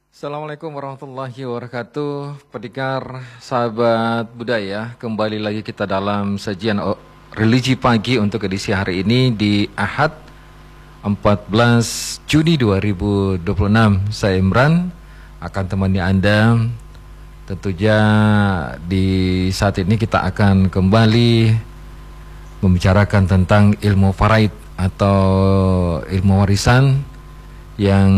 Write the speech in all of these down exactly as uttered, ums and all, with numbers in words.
Assalamualaikum warahmatullahi wabarakatuh. Pendengar sahabat budaya, kembali lagi kita dalam sajian religi pagi untuk edisi hari ini di Ahad empat belas Juni dua ribu dua puluh enam. Saya Imran akan temani Anda. Tentunya di saat ini kita akan kembali membicarakan tentang ilmu faraid atau ilmu warisan yang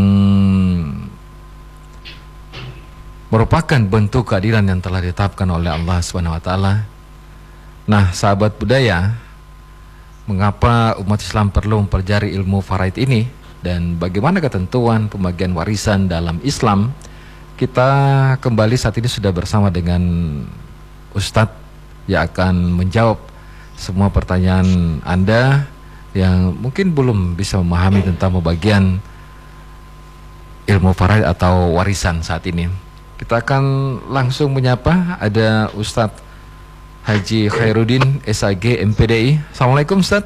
merupakan bentuk keadilan yang telah ditetapkan oleh Allah subhanahu wa taala. Nah, sahabat budaya, mengapa umat Islam perlu mempelajari ilmu faraid ini dan bagaimana ketentuan pembagian warisan dalam Islam? Kita kembali saat ini sudah bersama dengan Ustadz yang akan menjawab semua pertanyaan Anda yang mungkin belum bisa memahami tentang pembagian ilmu faraid atau warisan saat ini. Kita akan langsung menyapa, ada Ustadz Haji Khairuddin S A G M P D I. Assalamualaikum Ustadz.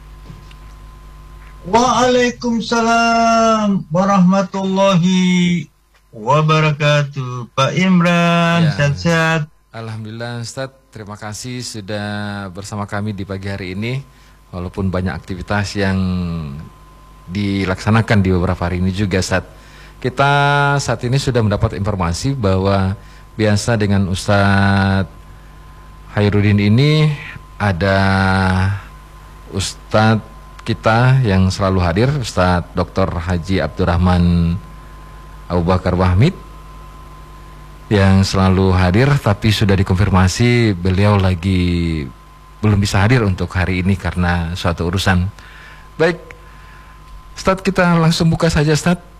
Waalaikumsalam warahmatullahi wabarakatuh. Pak Imran, Ya. sehat-sehat. Alhamdulillah Ustadz, terima kasih sudah bersama kami di pagi hari ini. Walaupun banyak aktivitas yang dilaksanakan di beberapa hari ini juga Ustadz. Kita saat ini sudah mendapat informasi bahwa biasa dengan Ustadz Khairuddin ini ada Ustadz kita yang selalu hadir, Ustadz Doktor Haji Abdurrahman Abu Bakar Wahmid yang selalu hadir, tapi sudah dikonfirmasi beliau lagi belum bisa hadir untuk hari ini karena suatu urusan. Baik, Ustadz, kita langsung buka saja Ustadz.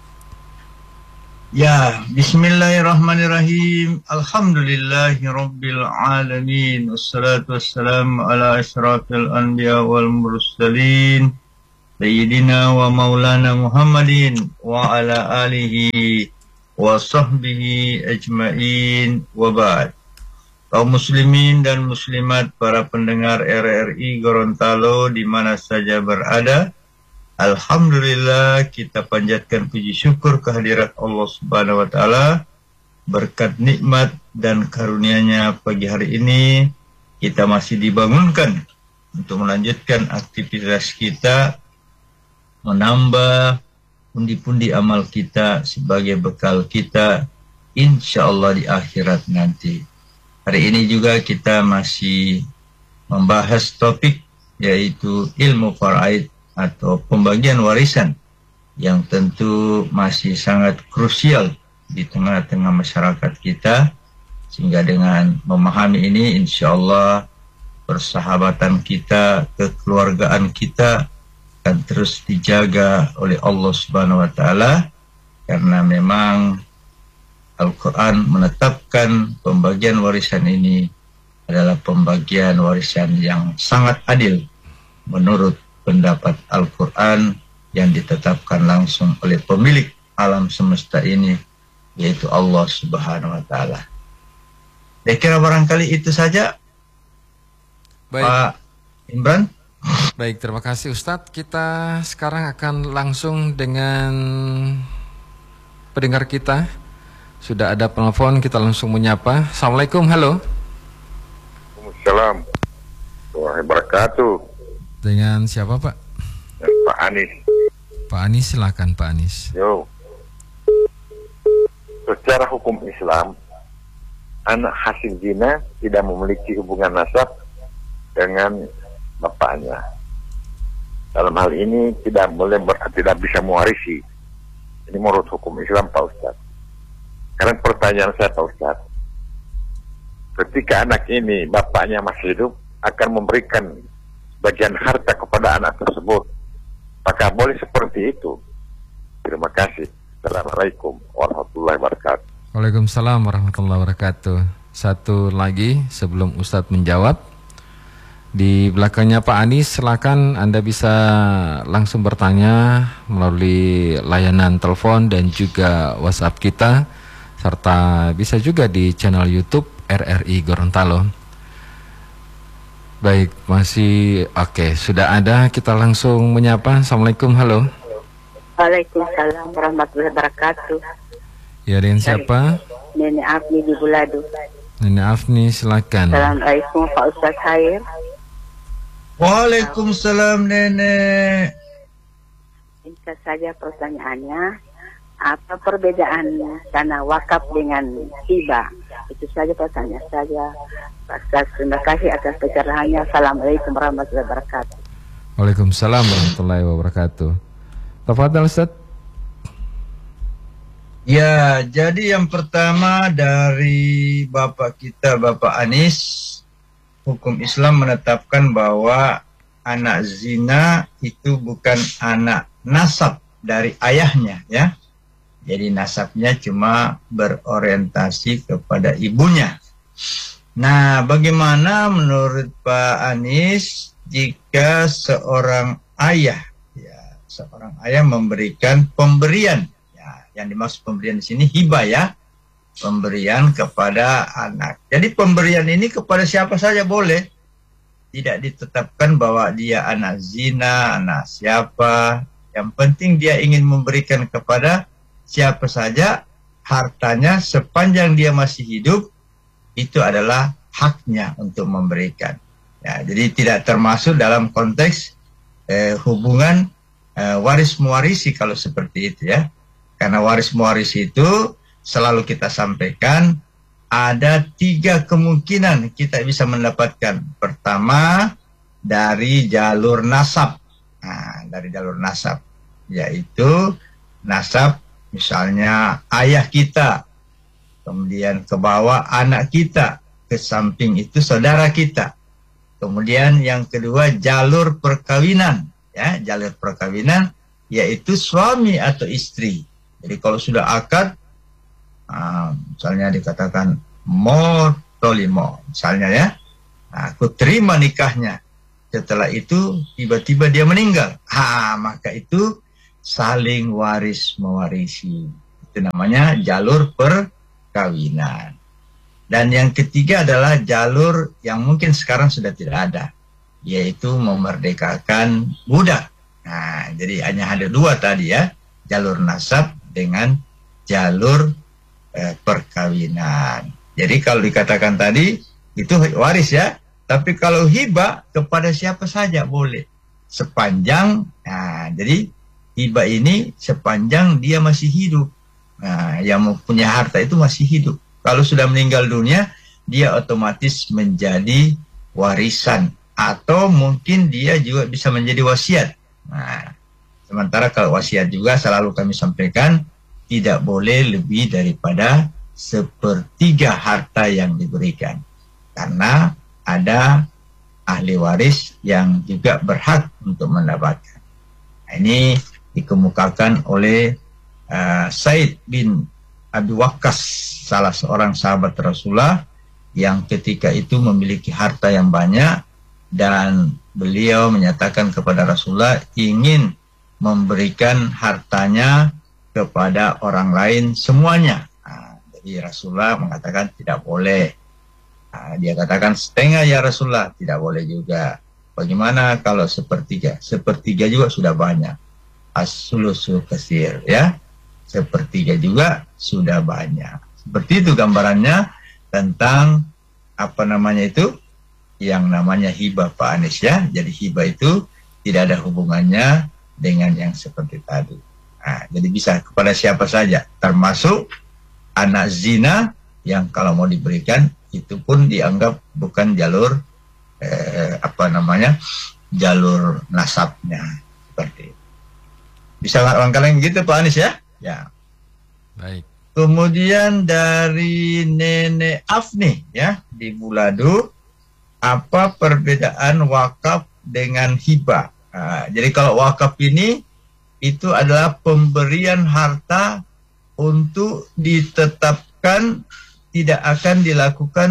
Ya, bismillahirrahmanirrahim. Alhamdulillahirabbil alamin. Wassalatu wassalamu ala asyrafil anbiya wal mursalin. Sayyidina wa maulana Muhammadin wa ala alihi wa sahbihi ajmain wa ba'd. Kaum muslimin dan muslimat, para pendengar R R I Gorontalo di mana saja berada, alhamdulillah kita panjatkan puji syukur kehadirat Allah Subhanahu wa taala. Berkat nikmat dan karunia-Nya pagi hari ini kita masih dibangunkan untuk melanjutkan aktivitas kita, menambah pundi-pundi amal kita sebagai bekal kita insyaallah di akhirat nanti. Hari ini juga kita masih membahas topik yaitu ilmu faraid atau pembagian warisan yang tentu masih sangat krusial di tengah-tengah masyarakat kita, sehingga dengan memahami ini insya Allah persahabatan kita, kekeluargaan kita akan terus dijaga oleh Allah Subhanahu wa taala, karena memang Al-Quran menetapkan pembagian warisan ini adalah pembagian warisan yang sangat adil menurut pendapat Al-Quran yang ditetapkan langsung oleh pemilik alam semesta ini, yaitu Allah Subhanahu wa taala. Saya kira barangkali itu saja. Baik. Pak Imran. Baik, terima kasih Ustadz. Kita sekarang akan langsung dengan pendengar kita. Sudah ada penelpon, kita langsung menyapa. Assalamualaikum, halo. Waalaikumsalam warahmatullahi wabarakatuh. Dengan siapa Pak? Dan Pak Anis. Pak Anis, silakan Pak Anis. Yo. Secara hukum Islam, anak hasil zina tidak memiliki hubungan nasab dengan bapaknya. Dalam hal ini tidak boleh ber, tidak bisa mewarisi. Ini menurut hukum Islam Pak Ustadz. Sekarang pertanyaan saya Pak Ustadz, ketika anak ini bapaknya masih hidup akan memberikan bagian harta kepada anak tersebut, apakah boleh seperti itu? Terima kasih. Assalamualaikum warahmatullahi wabarakatuh. Waalaikumsalam warahmatullahi wabarakatuh. Satu lagi sebelum Ustadz menjawab, di belakangnya Pak Anis, silakan Anda bisa langsung bertanya melalui layanan telepon dan juga WhatsApp kita, serta bisa juga di channel YouTube R R I Gorontalo. Baik, masih oke, okay, sudah ada, kita langsung menyapa. Assalamualaikum, halo. Waalaikumsalam warahmatullahi wabarakatuh. Ya, dengan siapa? Nenek Afni di Buladu. Nenek Afni, silakan. Assalamualaikum Pak Ustaz Khair. Waalaikumsalam Nenek. Singkat saja pertanyaannya, apa perbedaan tanah wakaf dengan hibah? Itu saja pertanyaan saja. Pak Ustaz, terima kasih atas pencerahannya. Assalamualaikum warahmatullahi wabarakatuh. Waalaikumsalam warahmatullahi wabarakatuh. Tafadhal Ustaz. Ya, jadi yang pertama dari Bapak kita, Bapak Anis, hukum Islam menetapkan bahwa anak zina itu bukan anak nasab dari ayahnya, ya. Jadi nasabnya cuma berorientasi kepada ibunya. Nah, bagaimana menurut Pak Anis jika seorang ayah, ya, seorang ayah memberikan pemberian? Yang dimaksud pemberian di sini hibah, ya, pemberian kepada anak. Jadi pemberian ini kepada siapa saja boleh, tidak ditetapkan bahwa dia anak zina, anak siapa. Yang penting dia ingin memberikan kepada siapa saja hartanya sepanjang dia masih hidup, itu adalah haknya untuk memberikan. Ya, jadi tidak termasuk dalam konteks eh, hubungan eh, waris mewarisi kalau seperti itu, ya. Karena waris mewaris itu selalu kita sampaikan ada tiga kemungkinan kita bisa mendapatkan. Pertama, dari jalur nasab. Nah, dari jalur nasab, yaitu nasab misalnya ayah kita, kemudian ke bawah anak kita, ke samping itu saudara kita. Kemudian yang kedua jalur perkawinan, ya, jalur perkawinan yaitu suami atau istri. Jadi kalau sudah akad, uh, misalnya dikatakan motolimo, misalnya, ya, nah, aku terima nikahnya. Setelah itu tiba-tiba dia meninggal, ah, maka itu saling waris mewarisi. Itu namanya jalur perkawinan. Dan yang ketiga adalah jalur yang mungkin sekarang sudah tidak ada, yaitu memerdekakan budak. Nah, jadi hanya ada dua tadi, ya, jalur nasab dengan jalur eh, perkawinan. Jadi kalau dikatakan tadi itu waris, ya, tapi kalau hibah kepada siapa saja boleh sepanjang, nah, jadi hibah ini sepanjang dia masih hidup. Nah, yang mempunyai harta itu masih hidup. Kalau sudah meninggal dunia, dia otomatis menjadi warisan atau mungkin dia juga bisa menjadi wasiat. Nah, sementara kalau wasiat juga selalu kami sampaikan tidak boleh lebih daripada sepertiga harta yang diberikan. Karena ada ahli waris yang juga berhak untuk mendapatkan. Nah, ini dikemukakan oleh uh, Said bin Abi Waqqas, salah seorang sahabat Rasulullah yang ketika itu memiliki harta yang banyak dan beliau menyatakan kepada Rasulullah ingin memberikan hartanya kepada orang lain semuanya. Nah, jadi Rasulullah mengatakan tidak boleh. Nah, dia katakan setengah ya Rasulullah, tidak boleh juga. Bagaimana kalau sepertiga? Sepertiga juga sudah banyak. As-sulusu katsir, ya. Sepertiga juga sudah banyak. Seperti itu gambarannya tentang apa namanya itu, yang namanya hibah, Pak Anis, ya. Jadi hibah itu tidak ada hubungannya dengan yang seperti tadi. Nah, jadi bisa kepada siapa saja, termasuk anak zina yang kalau mau diberikan itu pun dianggap bukan jalur eh, apa namanya jalur nasabnya, seperti itu. Bisa langkah-langkah gitu, Pak Anis, ya? Ya. Baik. Kemudian dari Nenek Afni, ya, di Buladu, apa perbedaan wakaf dengan hibah? Nah, jadi kalau wakaf ini itu adalah pemberian harta untuk ditetapkan tidak akan dilakukan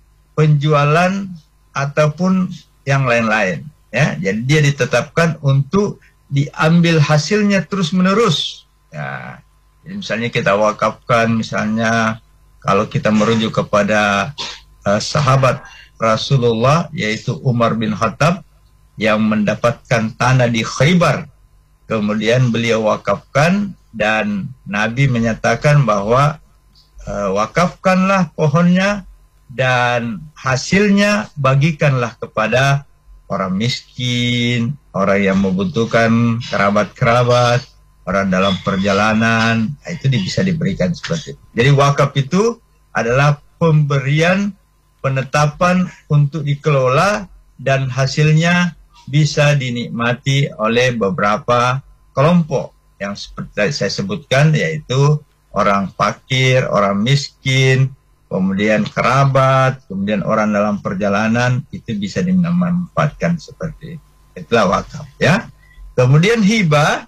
penjualan ataupun yang lain-lain, ya. Jadi dia ditetapkan untuk diambil hasilnya terus-menerus. Ya. Jadi misalnya kita wakafkan, misalnya kalau kita merujuk kepada uh, sahabat Rasulullah yaitu Umar bin Khattab yang mendapatkan tanah di Khaybar, kemudian beliau wakafkan dan Nabi menyatakan bahwa e, wakafkanlah pohonnya dan hasilnya bagikanlah kepada orang miskin, orang yang membutuhkan, kerabat-kerabat, orang dalam perjalanan. Nah, itu bisa diberikan seperti itu. Jadi wakaf itu adalah pemberian, penetapan untuk dikelola dan hasilnya bisa dinikmati oleh beberapa kelompok yang seperti saya sebutkan, yaitu orang fakir, orang miskin, kemudian kerabat, kemudian orang dalam perjalanan, itu bisa dimanfaatkan seperti itu. Itulah wakaf, ya. Kemudian hibah,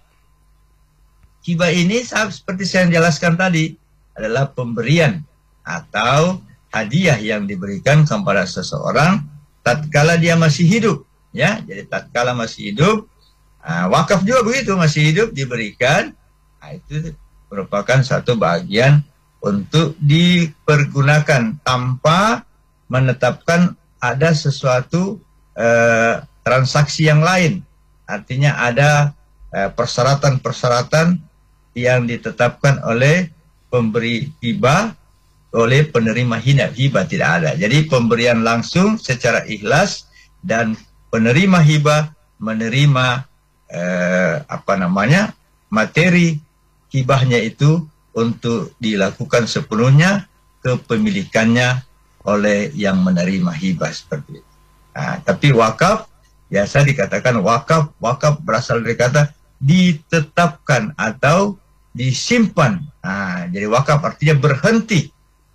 hibah ini seperti saya jelaskan tadi adalah pemberian atau hadiah yang diberikan kepada seseorang tatkala dia masih hidup, ya. Jadi tatkala masih hidup, nah, wakaf juga begitu, masih hidup diberikan. Nah, itu merupakan satu bagian untuk dipergunakan tanpa menetapkan ada sesuatu eh, transaksi yang lain. Artinya ada persyaratan-persyaratan eh, yang ditetapkan oleh pemberi hibah, oleh penerima hibah, tidak ada. Jadi pemberian langsung secara ikhlas dan penerima hibah menerima eh, apa namanya materi hibahnya itu untuk dilakukan sepenuhnya kepemilikannya oleh yang menerima hibah seperti itu. Nah, tapi wakaf biasa dikatakan wakaf, wakaf berasal dari kata ditetapkan atau disimpan. Nah, jadi wakaf artinya berhenti,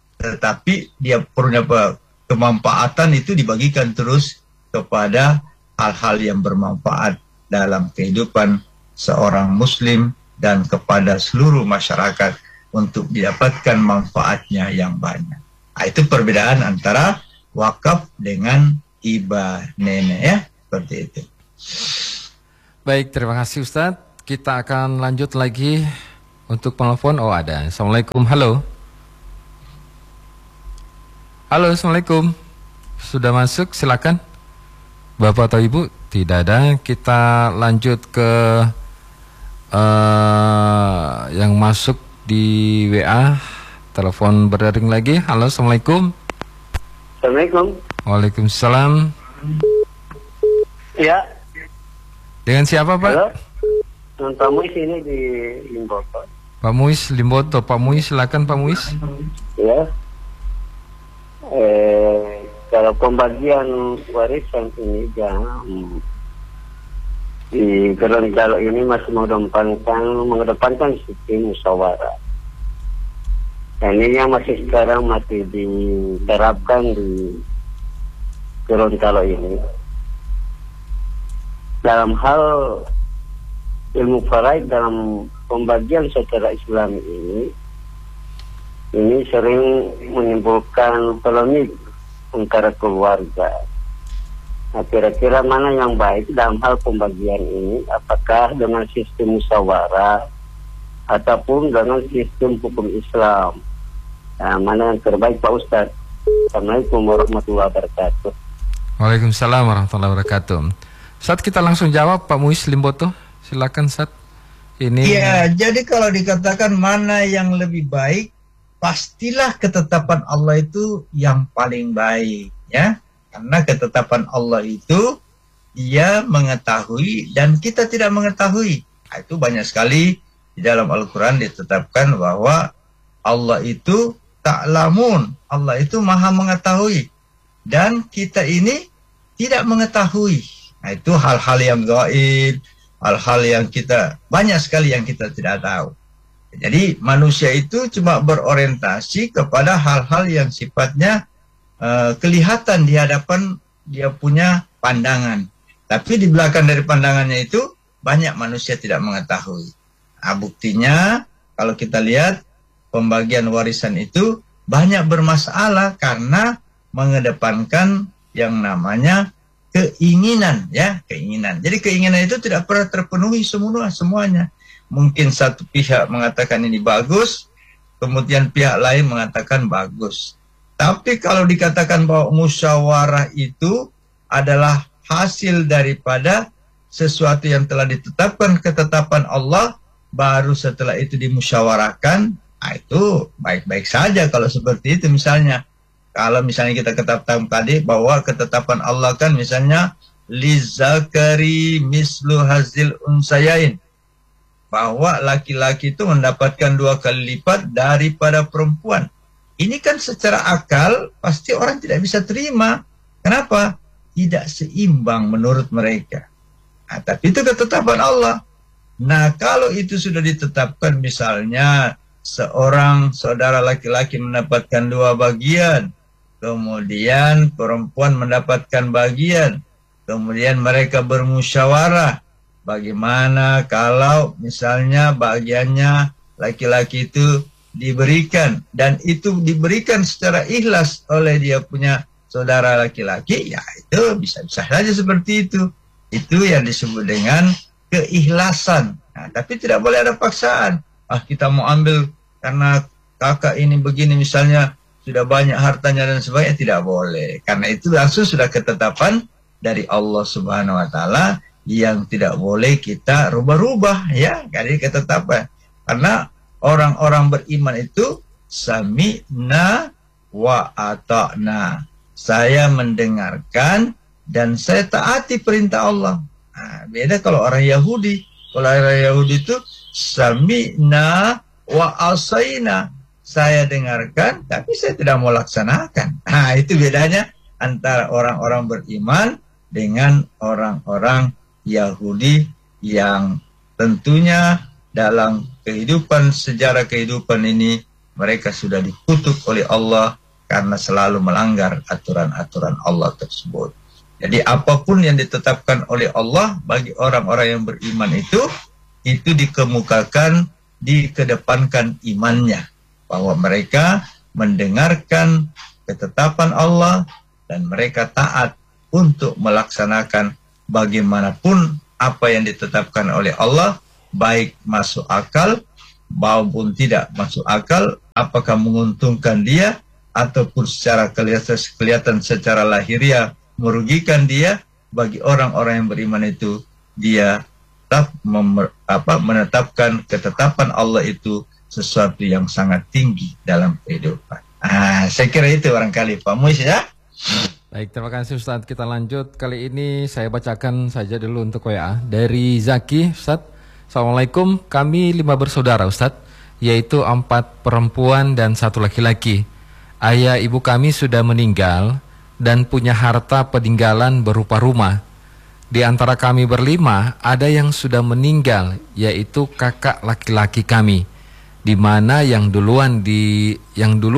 tetapi dia punya kemanfaatan itu dibagikan terus kepada hal-hal yang bermanfaat dalam kehidupan seorang muslim dan kepada seluruh masyarakat untuk didapatkan manfaatnya yang banyak. Nah, itu perbedaan antara wakaf dengan hibah nenek, ya, seperti itu. Baik, terima kasih Ustadz. Kita akan lanjut lagi untuk penelpon. Oh, ada. Assalamualaikum, halo. Halo, assalamualaikum. Sudah masuk, silakan. Bapak atau Ibu? Tidak ada. Kita lanjut ke uh, yang masuk di W A. Telepon berdering lagi. Halo, assalamualaikum. Assalamualaikum. Waalaikumsalam. Ya. Dengan siapa, Pak? Halo. Dengan Pak Muis ini di Limboto. Pak Muis Limboto. Pak Muis, silakan Pak Muis. Ya. Eh, kalau pembagian warisan ini jangan di Gorontalo ini masih mengedepankan mengedepankan sistem musyawarah. Dan ini yang masih sekarang masih diterapkan di Gorontalo ini. Dalam hal ilmu faraid dalam pembagian secara Islami ini, ini sering menimbulkan polemik antara keluarga. Nah, kira-kira mana yang baik dalam hal pembagian ini? Apakah dengan sistem musyawarah ataupun dengan sistem hukum Islam? Nah, mana yang terbaik, Pak Ustadz? Assalamualaikum warahmatullahi wabarakatuh. Waalaikumsalam warahmatullahi wabarakatuh. Saat kita langsung jawab, Pak Muis Limboto, silakan Saat. Ini. Iya, jadi kalau dikatakan mana yang lebih baik, pastilah ketetapan Allah itu yang paling baik, ya. Karena ketetapan Allah itu Dia mengetahui dan kita tidak mengetahui. Nah, itu banyak sekali di dalam Al-Quran ditetapkan bahwa Allah itu ta'lamun, Allah itu maha mengetahui dan kita ini tidak mengetahui. Nah, itu hal-hal yang gaib, hal-hal yang kita banyak sekali yang kita tidak tahu. Jadi manusia itu cuma berorientasi kepada hal-hal yang sifatnya uh, kelihatan di hadapan dia punya pandangan. Tapi di belakang dari pandangannya itu banyak manusia tidak mengetahui. Nah, buktinya kalau kita lihat pembagian warisan itu banyak bermasalah karena mengedepankan yang namanya keinginan, ya, keinginan. Jadi keinginan itu tidak pernah terpenuhi semua semuanya. Mungkin satu pihak mengatakan ini bagus, kemudian pihak lain mengatakan bagus. Tapi kalau dikatakan bahwa musyawarah itu adalah hasil daripada sesuatu yang telah ditetapkan ketetapan Allah, baru setelah itu dimusyawarahkan, nah itu baik-baik saja kalau seperti itu. Misalnya kalau misalnya kita katakan tadi bahwa ketetapan Allah kan misalnya lizakari mislu hazil unsayain, bahwa laki-laki itu mendapatkan dua kali lipat daripada perempuan. Ini kan secara akal pasti orang tidak bisa terima. Kenapa? Tidak seimbang menurut mereka. Nah, tapi itu ketetapan Allah. Nah, kalau itu sudah ditetapkan, misalnya seorang saudara laki-laki mendapatkan dua bagian, kemudian perempuan mendapatkan bagian, kemudian mereka bermusyawarah, bagaimana kalau misalnya bagiannya laki-laki itu diberikan, dan itu diberikan secara ikhlas oleh dia punya saudara laki-laki, ya itu bisa-bisa saja seperti itu. Itu yang disebut dengan keikhlasan. Nah, tapi tidak boleh ada paksaan. Ah, kita mau ambil karena kakak ini begini misalnya, sudah banyak hartanya dan sebagainya, tidak boleh. Karena itu langsung sudah ketetapan dari Allah Subhanahu wa taala yang tidak boleh kita rubah-rubah, ya, dari ketetapan. Karena orang-orang beriman itu sami'na wa ata'na. Saya mendengarkan dan saya taati perintah Allah. Nah, beda kalau orang Yahudi. Kalau orang Yahudi itu sami'na wa asaina. Saya dengarkan tapi saya tidak mau laksanakan. Nah, itu bedanya antara orang-orang beriman dengan orang-orang Yahudi yang tentunya dalam kehidupan, sejarah kehidupan ini mereka sudah dikutuk oleh Allah karena selalu melanggar aturan-aturan Allah tersebut. Jadi apapun yang ditetapkan oleh Allah bagi orang-orang yang beriman itu, itu dikemukakan, dikedepankan imannya. Bahwa mereka mendengarkan ketetapan Allah dan mereka taat untuk melaksanakan bagaimanapun apa yang ditetapkan oleh Allah, baik masuk akal maupun tidak masuk akal, apakah menguntungkan dia ataupun secara kelihatan, kelihatan secara lahiriah merugikan dia. Bagi orang-orang yang beriman itu, dia tetap memer, apa, menetapkan ketetapan Allah itu sesuatu yang sangat tinggi dalam kehidupan. Ah, saya kira itu barangkali Pak Muis, ya. Baik, terima kasih Ustadz. Kita lanjut. Kali ini saya bacakan saja dulu untuk W A dari Zaki. Ustadz, Assalamualaikum. Kami lima bersaudara Ustadz, yaitu empat perempuan dan satu laki-laki. Ayah ibu kami sudah meninggal dan punya harta peninggalan berupa rumah. Di antara kami berlima ada yang sudah meninggal, yaitu kakak laki-laki kami, di mana yang duluan di yang dulu